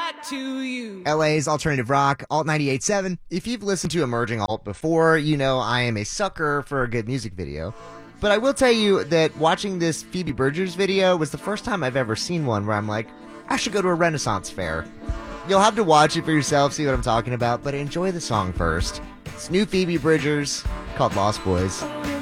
back to you. LA's alternative rock, Alt 98.7. If you've listened to emerging alt before, you know I am a sucker for a good music video. But I will tell you that watching this Phoebe Bridgers video was the first time I've ever seen one where I'm like, I should go to a Renaissance fair. You'll have to watch it for yourself, see what I'm talking about, but enjoy the song first. It's new Phoebe Bridgers, called Lost Boys.